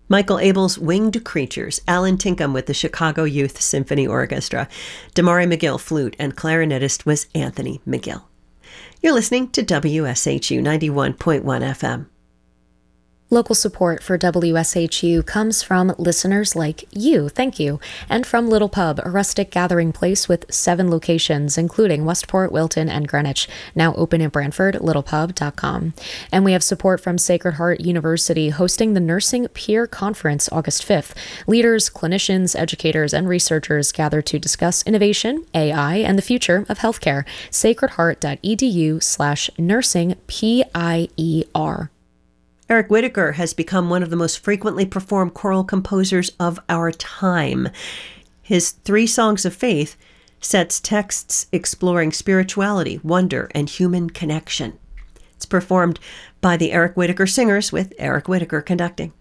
Michael Abel's Winged Creatures, Alan Tinkham with the Chicago Youth Symphony Orchestra. Damari McGill, flute, and clarinetist was Anthony McGill. You're listening to WSHU 91.1 FM. Local support for WSHU comes from listeners like you, thank you, and from Little Pub, a rustic gathering place with 7 locations, including Westport, Wilton, and Greenwich, now open in Brantford, littlepub.com. And we have support from Sacred Heart University, hosting the Nursing Peer Conference August 5th. Leaders, clinicians, educators, and researchers gather to discuss innovation, AI, and the future of healthcare. sacredheart.edu/nursingpier. Eric Whitacre has become one of the most frequently performed choral composers of our time. His 3 Songs of Faith sets texts exploring spirituality, wonder, and human connection. It's performed by the Eric Whitacre Singers with Eric Whitacre conducting.